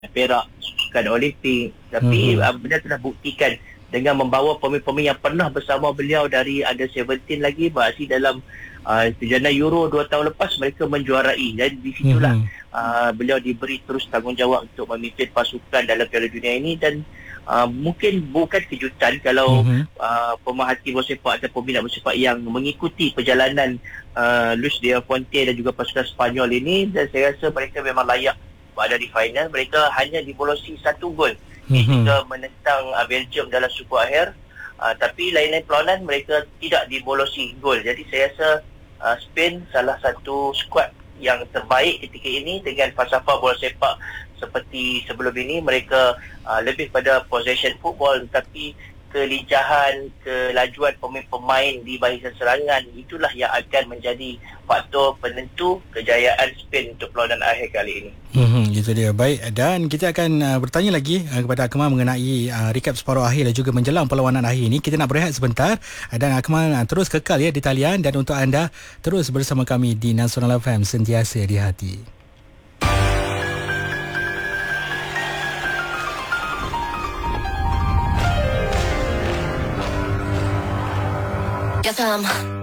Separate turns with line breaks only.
Perak, sukan Olimpik. Tapi beliau telah buktikan dengan membawa pemain-pemain yang pernah bersama beliau dari Under 17 lagi, berarti dalam kejohanan Euro 2 tahun lepas mereka menjuarai. Dan di situlah beliau diberi terus tanggungjawab untuk memimpin pasukan dalam Piala Dunia ini. Dan mungkin bukan kejutan kalau pemerhati bola sepak atau peminat bola sepak yang mengikuti perjalanan Luis de la Fuente dan juga pasukan Spanyol ini, dan saya rasa mereka memang layak berada di final. Mereka hanya dibolosi 1 gol ketika menentang Belgium dalam Super Akhir, tapi lain-lain perlawanan mereka tidak dibolosi gol. Jadi saya rasa Spain salah satu skuad yang terbaik ketika ini dengan falsafah bola sepak seperti sebelum ini. Mereka lebih pada possession football, tetapi kelicahan, kelajuan pemain-pemain di barisan serangan itulah yang akan menjadi faktor penentu kejayaan Spain untuk perlawanan akhir kali ini.
Itu dia. Baik, dan kita akan bertanya lagi kepada Akmal mengenai recap separuh akhir dan juga menjelang perlawanan akhir ini. Kita nak berehat sebentar dan Akmal terus kekal ya di talian, dan untuk anda terus bersama kami di Nasional FM, sentiasa di hati.
FM